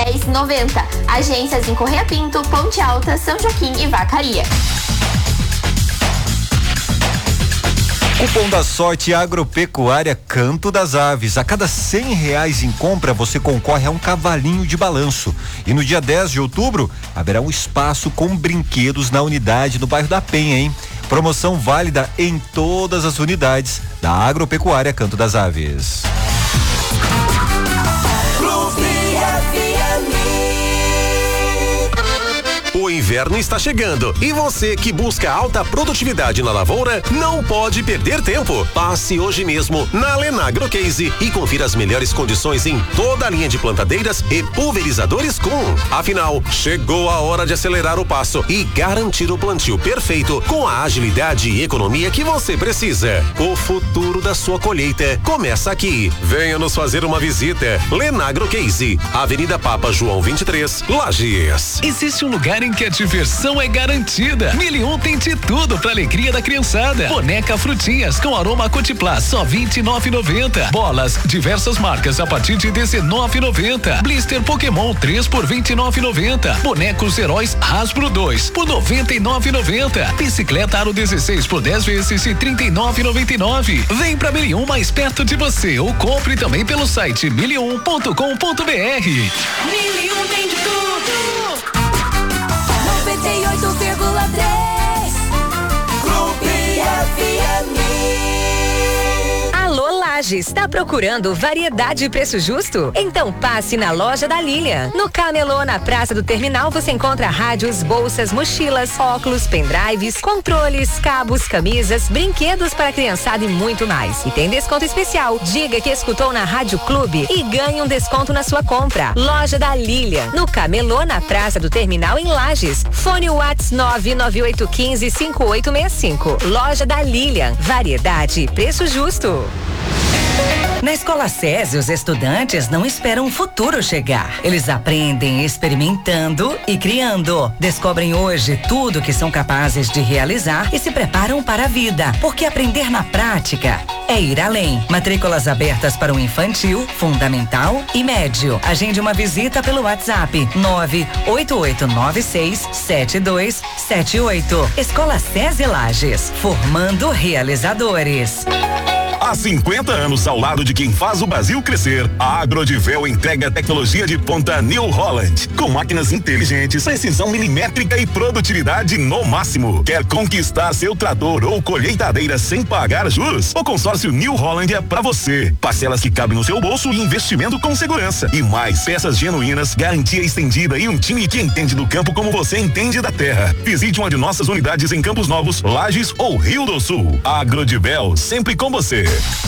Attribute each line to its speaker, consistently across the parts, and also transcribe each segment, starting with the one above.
Speaker 1: 10,90. Agências em Correia Pinto, Ponte Alta, São Joaquim e Vacaria.
Speaker 2: Cupom da Sorte Agropecuária Canto das Aves. A cada R$100 em compra, você concorre a um cavalinho de balanço. E no dia 10 de outubro, haverá um espaço com brinquedos na unidade no bairro da Penha, hein? Promoção válida em todas as unidades da Agropecuária Canto das Aves.
Speaker 3: O inverno está chegando e você que busca alta produtividade na lavoura não pode perder tempo. Passe hoje mesmo na Lenagro Case e confira as melhores condições em toda a linha de plantadeiras e pulverizadores Kuhn. Afinal, chegou a hora de acelerar o passo e garantir o plantio perfeito com a agilidade e economia que você precisa. O futuro da sua colheita começa aqui. Venha nos fazer uma visita. Lenagro Case, Avenida Papa João 23, Lages.
Speaker 4: Existe um lugar em que a diversão é garantida. 1001 tem de tudo pra alegria da criançada. Boneca Frutinhas com aroma Cotiplá, só R$29,90. Bolas, diversas marcas a partir de R$19,90. Blister Pokémon 3 por R$29,90. Bonecos Heróis Hasbro 2 por R$99,90. Bicicleta Aro 16 por 10 vezes de R$39,99. Vem pra 1001 mais perto de você ou compre também pelo site 1001.com.br.
Speaker 5: 1001 tem de tudo. 98,3 Clube FM.
Speaker 6: Alô Lages, tá procurando variedade e preço justo? Então passe na loja da Lilian. No Camelô, na Praça do Terminal, você encontra rádios, bolsas, mochilas, óculos, pendrives, controles, cabos, camisas, brinquedos para criançada e muito mais. E tem desconto especial. Diga que escutou na Rádio Clube e ganhe um desconto na sua compra. Loja da Lilian, no Camelô, na Praça do Terminal, em Lages. Fone Whats 998155865. Loja da Lilian, variedade e preço justo.
Speaker 7: Na Escola SESI, os estudantes não esperam o futuro chegar. Eles aprendem experimentando e criando. Descobrem hoje tudo que são capazes de realizar e se preparam para a vida. Porque aprender na prática é ir além. Matrículas abertas para o infantil, fundamental e médio. Agende uma visita pelo WhatsApp 988967278. Escola SESI Lages, formando realizadores.
Speaker 8: Há 50 anos ao lado de quem faz o Brasil crescer, a Agrodivel entrega tecnologia de ponta New Holland, com máquinas inteligentes, precisão milimétrica e produtividade no máximo. Quer conquistar seu trator ou colheitadeira sem pagar juros? O consórcio New Holland é pra você. Parcelas que cabem no seu bolso e investimento com segurança. E mais, peças genuínas, garantia estendida e um time que entende do campo como você entende da terra. Visite uma de nossas unidades em Campos Novos, Lages ou Rio do Sul. Agrodivel, sempre com você.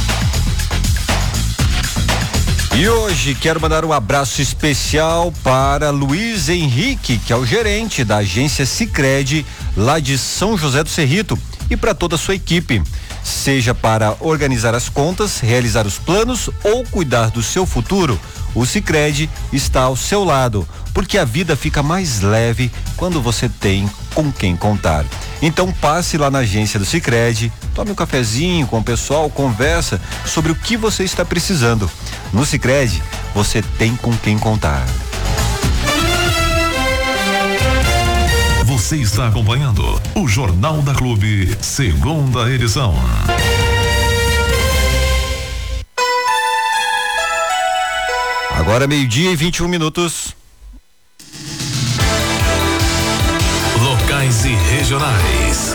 Speaker 2: E hoje quero mandar um abraço especial para Luiz Henrique, que é o gerente da agência Sicredi lá de São José do Cerrito, e para toda a sua equipe, seja para organizar as contas, realizar os planos ou cuidar do seu futuro. O Sicredi está ao seu lado, porque a vida fica mais leve quando você tem com quem contar. Então passe lá na agência do Sicredi, tome um cafezinho com o pessoal, conversa sobre o que você está precisando. No Sicredi, você tem com quem contar.
Speaker 9: Você está acompanhando o Jornal da Clube, segunda edição.
Speaker 2: Agora 12:21.
Speaker 9: Locais e regionais.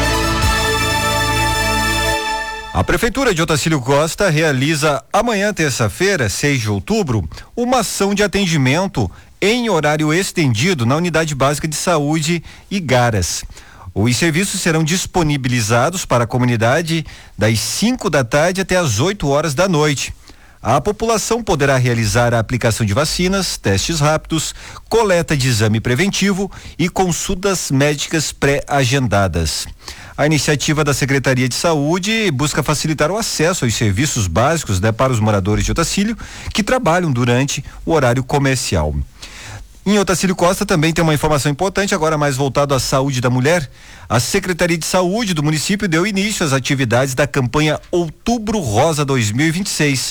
Speaker 2: A Prefeitura de Otacílio Costa realiza amanhã, terça-feira, 6 de outubro, uma ação de atendimento em horário estendido na Unidade Básica de Saúde Igaras. Os serviços serão disponibilizados para a comunidade das 5 da tarde até as 8 horas da noite. A população poderá realizar a aplicação de vacinas, testes rápidos, coleta de exame preventivo e consultas médicas pré-agendadas. A iniciativa da Secretaria de Saúde busca facilitar o acesso aos serviços básicos, para os moradores de Otacílio que trabalham durante o horário comercial. Em Otacílio Costa também tem uma informação importante, agora mais voltado à saúde da mulher. A Secretaria de Saúde do município deu início às atividades da campanha Outubro Rosa 2026.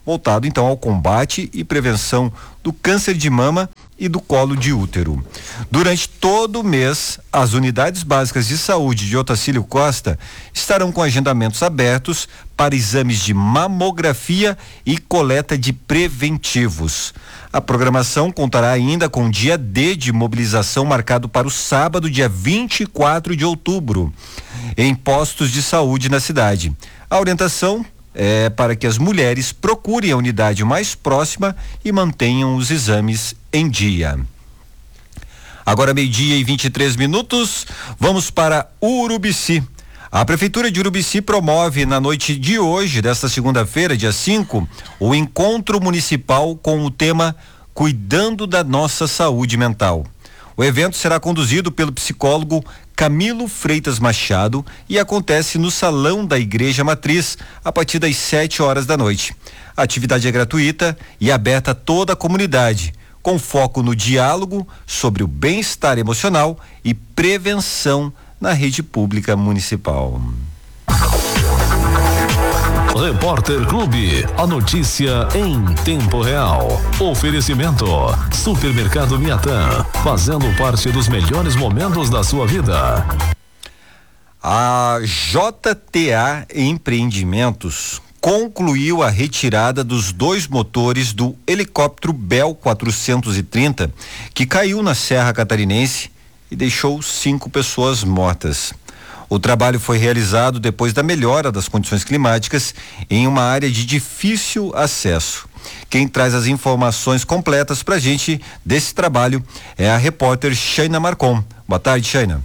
Speaker 2: voltado então ao combate e prevenção do câncer de mama e do colo de útero. Durante todo o mês, as unidades básicas de saúde de Otacílio Costa estarão com agendamentos abertos para exames de mamografia e coleta de preventivos. A programação contará ainda com o dia D de mobilização marcado para o sábado, dia 24 de outubro, em postos de saúde na cidade. A orientação é para que as mulheres procurem a unidade mais próxima e mantenham os exames em dia. Agora 12:23, vamos para Urubici. A Prefeitura de Urubici promove na noite de hoje, desta segunda-feira, dia 5, o encontro municipal com o tema Cuidando da Nossa Saúde Mental. O evento será conduzido pelo psicólogo Camilo Freitas Machado e acontece no Salão da Igreja Matriz a partir das 7 da noite. A atividade é gratuita e aberta a toda a comunidade, com foco no diálogo sobre o bem-estar emocional e prevenção na rede pública municipal.
Speaker 9: Repórter Clube, a notícia em tempo real. Oferecimento: Supermercado Miatã, fazendo parte dos melhores momentos da sua vida.
Speaker 2: A JTA Empreendimentos concluiu a retirada dos 2 motores do helicóptero Bell 430, que caiu na Serra Catarinense e deixou 5 pessoas mortas. O trabalho foi realizado depois da melhora das condições climáticas em uma área de difícil acesso. Quem traz as informações completas pra gente desse trabalho é a repórter Shaina Marcon. Boa tarde, Shaina.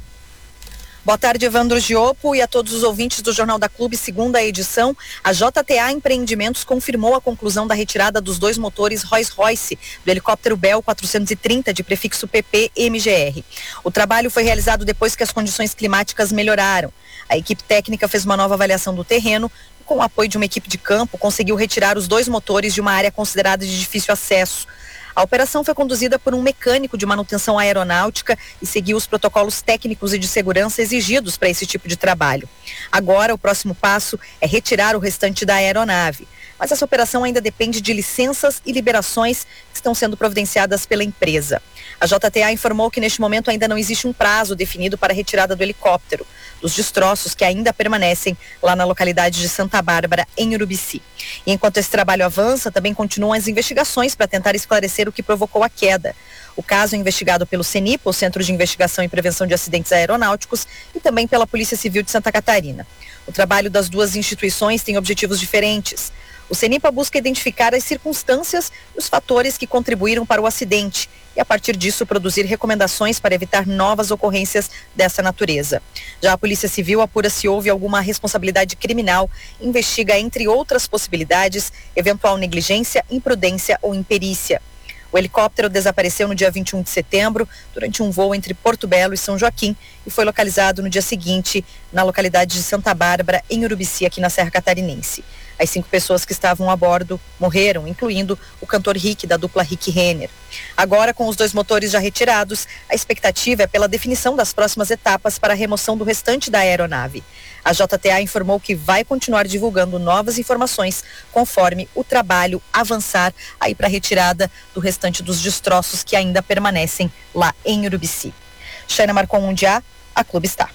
Speaker 10: Boa tarde, Evandro Giopo, e a todos os ouvintes do Jornal da Clube, segunda edição. A JTA Empreendimentos confirmou a conclusão da retirada dos 2 motores Rolls-Royce do helicóptero Bell 430 de prefixo PP-MGR. O trabalho foi realizado depois que as condições climáticas melhoraram. A equipe técnica fez uma nova avaliação do terreno e, com o apoio de uma equipe de campo, conseguiu retirar os 2 motores de uma área considerada de difícil acesso. A operação foi conduzida por um mecânico de manutenção aeronáutica e seguiu os protocolos técnicos e de segurança exigidos para esse tipo de trabalho. Agora, o próximo passo é retirar o restante da aeronave. Mas essa operação ainda depende de licenças e liberações que estão sendo providenciadas pela empresa. A JTA informou que neste momento ainda não existe um prazo definido para a retirada do helicóptero, dos destroços que ainda permanecem lá na localidade de Santa Bárbara, em Urubici. E enquanto esse trabalho avança, também continuam as investigações para tentar esclarecer o que provocou a queda. O caso é investigado pelo CENIPA, o Centro de Investigação e Prevenção de Acidentes Aeronáuticos, e também pela Polícia Civil de Santa Catarina. O trabalho das 2 instituições tem objetivos diferentes. O CENIPA busca identificar as circunstâncias e os fatores que contribuíram para o acidente e, a partir disso, produzir recomendações para evitar novas ocorrências dessa natureza. Já a Polícia Civil apura se houve alguma responsabilidade criminal e investiga, entre outras possibilidades, eventual negligência, imprudência ou imperícia. O helicóptero desapareceu no dia 21 de setembro, durante um voo entre Porto Belo e São Joaquim, e foi localizado no dia seguinte na localidade de Santa Bárbara, em Urubici, aqui na Serra Catarinense. As 5 pessoas que estavam a bordo morreram, incluindo o cantor Rick, da dupla Rick Renner. Agora, com os 2 motores já retirados, a expectativa é pela definição das próximas etapas para a remoção do restante da aeronave. A JTA informou que vai continuar divulgando novas informações conforme o trabalho avançar aí para a retirada do restante dos destroços que ainda permanecem lá em Urubici. Shaina Marcon, Mundial, a Clube está.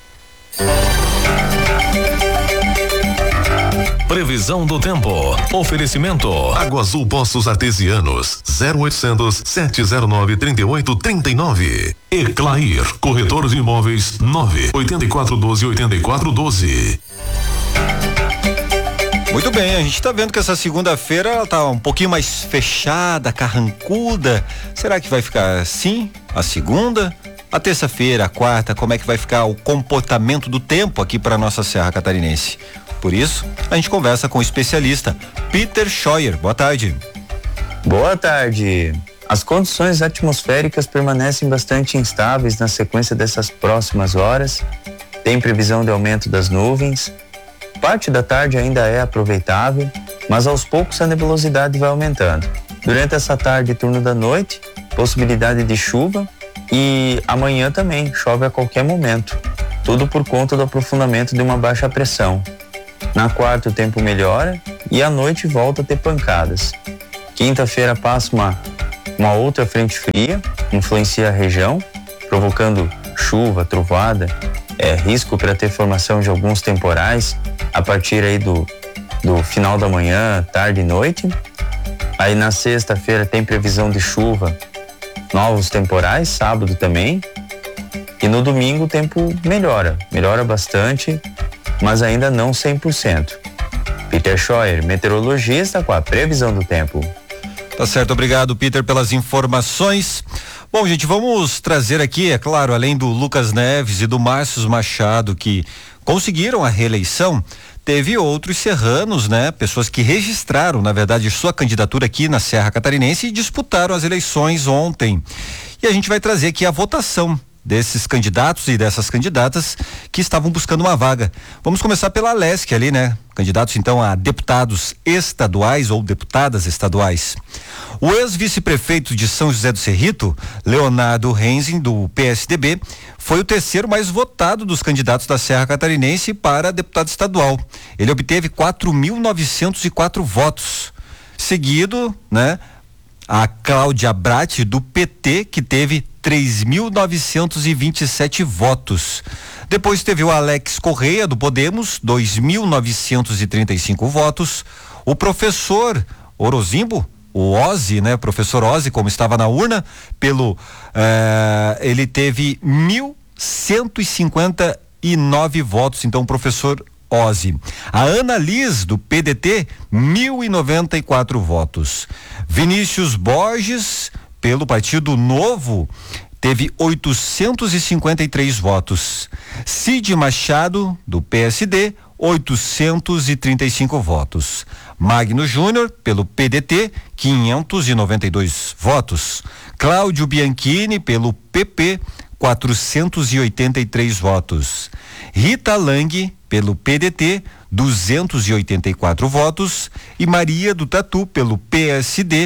Speaker 9: Previsão do tempo. Oferecimento: Água Azul Poços Artesianos, 0800 709 3839. Eclair, corretor de imóveis, 98412 8412.
Speaker 2: Muito bem, a gente está vendo que essa segunda-feira ela tá um pouquinho mais fechada, carrancuda. Será que vai ficar assim a segunda? A terça-feira, a quarta, como é que vai ficar o comportamento do tempo aqui para nossa Serra Catarinense? Por isso, a gente conversa com o especialista Peter Scheuer. Boa tarde.
Speaker 11: Boa tarde. As condições atmosféricas permanecem bastante instáveis na sequência dessas próximas horas. Tem previsão de aumento das nuvens. Parte da tarde ainda é aproveitável, mas aos poucos a nebulosidade vai aumentando. Durante essa tarde e turno da noite, possibilidade de chuva, e amanhã também chove a qualquer momento. Tudo por conta do aprofundamento de uma baixa pressão. Na quarta o tempo melhora e à noite volta a ter pancadas. Quinta-feira passa uma outra frente fria, influencia a região, provocando chuva, trovada, risco para ter formação de alguns temporais a partir aí do final da manhã, tarde e noite. Aí na sexta-feira tem previsão de chuva, novos temporais, sábado também. E no domingo o tempo melhora bastante, mas ainda não 100%. Peter Scheuer, meteorologista, com a previsão do tempo.
Speaker 2: Tá certo, obrigado, Peter, pelas informações. Bom, gente, vamos trazer aqui, é claro, além do Lucas Neves e do Márcio Machado, que conseguiram a reeleição, teve outros serranos, né? Pessoas que registraram, na verdade, sua candidatura aqui na Serra Catarinense e disputaram as eleições ontem. E a gente vai trazer aqui a votação desses candidatos e dessas candidatas que estavam buscando uma vaga. Vamos começar pela Lesc ali, né? Candidatos então a deputados estaduais ou deputadas estaduais. O ex-vice-prefeito de São José do Cerrito, Leonardo Renzin, do PSDB, foi o terceiro mais votado dos candidatos da Serra Catarinense para deputado estadual. Ele obteve 4.904 votos. Seguido, né? A Cláudia Bratti, do PT, que teve 3.927 votos. Depois teve o Alex Correia, do Podemos, 2.935 votos. O professor Orozimbo, o Ozzy, né? Professor Ozzy, como estava na urna, ele teve 1.159 votos. Então, o professor Ozzy. A Ana Liz, do PDT, 1.094 votos. Vinícius Borges, pelo Partido Novo, teve 853 votos. Cid Machado, do PSD, 835 votos. Magno Júnior, pelo PDT, 592 votos. Cláudio Bianchini, pelo PP, 483 votos. Rita Lang, pelo PDT, 284 votos. E Maria do Tatu, pelo PSD,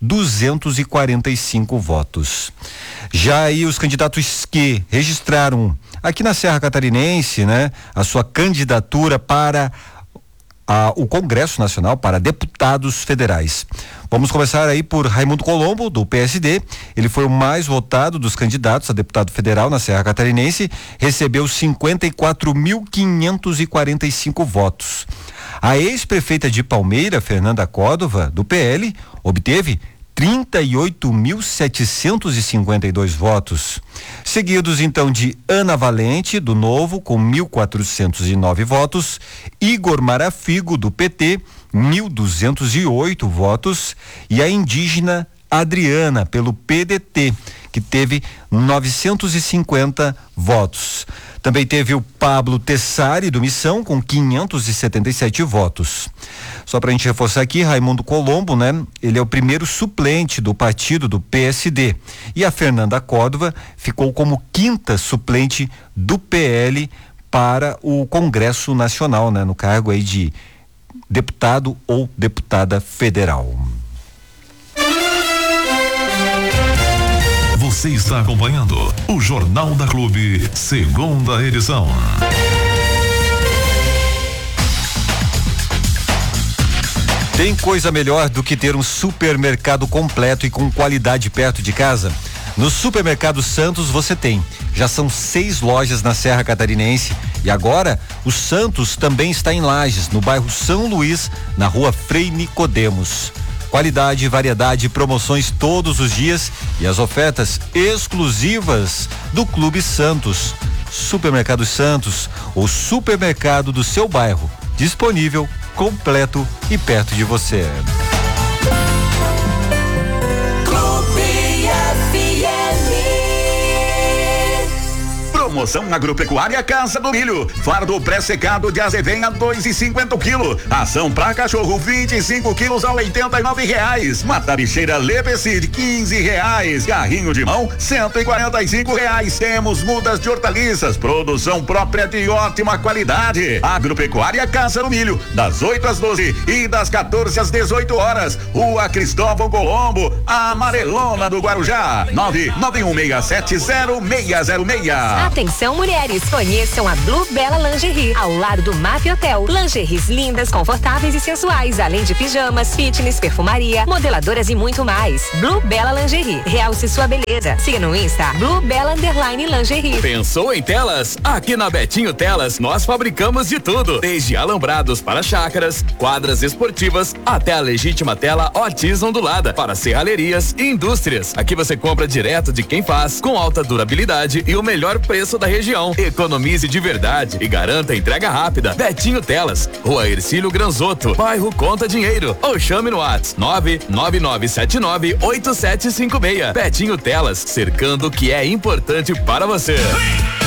Speaker 2: 245 votos. Já aí os candidatos que registraram aqui na Serra Catarinense, né, a sua candidatura para o Congresso Nacional, para deputados federais. Vamos começar aí por Raimundo Colombo, do PSD. Ele foi o mais votado dos candidatos a deputado federal na Serra Catarinense, recebeu 54.545 votos. A ex-prefeita de Palmeira, Fernanda Córdova, do PL, obteve 38.752 votos. Seguidos então de Ana Valente, do Novo, com 1.409 votos, Igor Marafigo, do PT, 1.208 votos, e a indígena Adriana, pelo PDT, que teve 950 votos. Também teve o Pablo Tessari, do Missão, com 577 votos. Só para a gente reforçar aqui, Raimundo Colombo, né? Ele é o primeiro suplente do partido do PSD. E a Fernanda Córdova ficou como quinta suplente do PL para o Congresso Nacional, né? No cargo aí de deputado ou deputada federal.
Speaker 9: Você está acompanhando o Jornal da Clube, segunda edição.
Speaker 2: Tem coisa melhor do que ter um supermercado completo e com qualidade perto de casa? No Supermercado Santos você tem. Já são 6 lojas na Serra Catarinense e agora o Santos também está em Lages, no bairro São Luís, na rua Frei Nicodemos. Qualidade, variedade, promoções todos os dias e as ofertas exclusivas do Clube Santos. Supermercado Santos, o supermercado do seu bairro, disponível, completo e perto de você.
Speaker 8: Promoção agropecuária Casa do Milho. Fardo pré-secado de azevenha 2,50 o quilo. Ação pra cachorro 25 quilos a R$89. Matabicheira Lepecid R$15. Carrinho de mão R$145. Temos mudas de hortaliças. Produção própria de ótima qualidade. Agropecuária Casa do Milho. Das 8 às 12 e das 14 às 18 horas. Rua Cristóvão Colombo, a Amarelona do Guarujá. 991670606.
Speaker 6: Atenção Atenção mulheres, conheçam a Blue Bella Lingerie, ao lado do MAP Hotel. Lingeries lindas, confortáveis e sensuais, além de pijamas, fitness, perfumaria, modeladoras e muito mais. Blue Bella Lingerie, realce sua beleza. Siga no Insta, Blue Bella _Lingerie.
Speaker 12: Pensou em telas? Aqui na Betinho Telas, nós fabricamos de tudo, desde alambrados para chácaras, quadras esportivas, até a legítima tela Otis ondulada para serralherias e indústrias. Aqui você compra direto de quem faz, com alta durabilidade e o melhor preço da região. Economize de verdade e garanta entrega rápida. Betinho Telas, Rua Hercílio Granzotto, bairro Conta Dinheiro, ou chame no WhatsApp 999798756. Betinho Telas, cercando o que é importante para você.